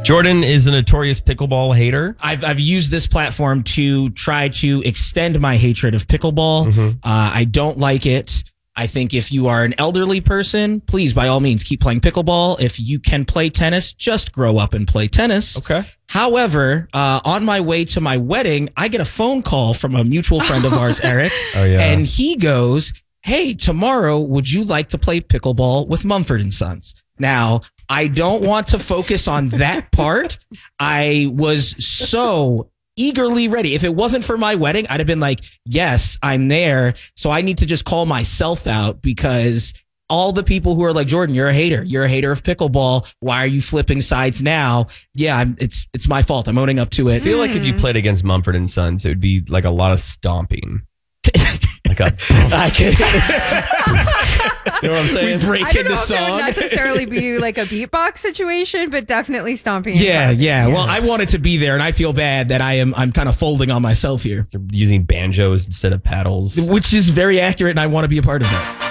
Jordan is a notorious pickleball hater. I've used this platform to try to extend my hatred of pickleball. I don't like it. I think if you are an elderly person, please, by all means, keep playing pickleball. If you can play tennis, just grow up and play tennis. Okay. However, on my way to my wedding, I get a phone call from a mutual friend of ours, Eric. Oh, yeah. And he goes, hey, tomorrow, would you like to play pickleball with Mumford & Sons? Now, I don't want to focus on that part. I was so eagerly ready. If it wasn't for my wedding, I'd have been like, yes, I'm there. So I need to just call myself out because all the people who are like, Jordan, you're a hater. You're a hater of pickleball. Why are you flipping sides now? Yeah, it's my fault. I'm owning up to it. I feel like if you played against Mumford & Sons, it would be like a lot of stomping. Like a... I could. You know what I'm saying? Break I don't into know if it song. would necessarily be like a beatbox situation, but definitely stomping. Yeah. Well, I wanted to be there, and I feel bad that I'm kind of folding on myself here. They're using banjos instead of paddles. Which is very accurate, and I want to be a part of that.